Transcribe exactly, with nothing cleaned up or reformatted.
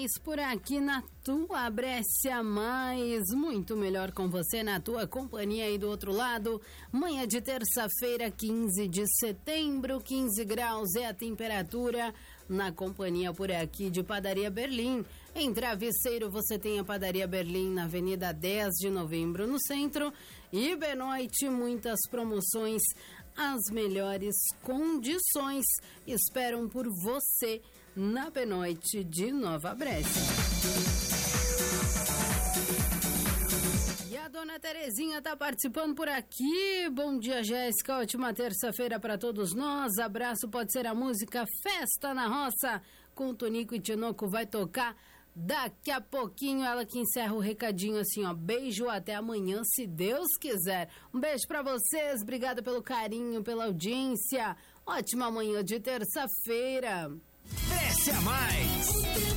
Mais por aqui na tua Brescia Mais, muito melhor com você na tua companhia aí do outro lado. Manhã de terça-feira, quinze de setembro, quinze graus é a temperatura na companhia por aqui de Padaria Berlim. Em Travesseiro você tem a Padaria Berlim na Avenida dez de novembro no centro e Benoite, muitas promoções, as melhores condições esperam por você na Benoite de Nova Brescia. E a dona Terezinha tá participando por aqui. Bom dia, Jéssica, ótima terça-feira para todos nós. Abraço, pode ser a música Festa na Roça com o Tonico e Tinoco vai tocar daqui a pouquinho. Ela que encerra o recadinho assim, ó, beijo, até amanhã, se Deus quiser. Um beijo pra vocês, obrigada pelo carinho, pela audiência, ótima manhã de terça-feira. Brescia Mais,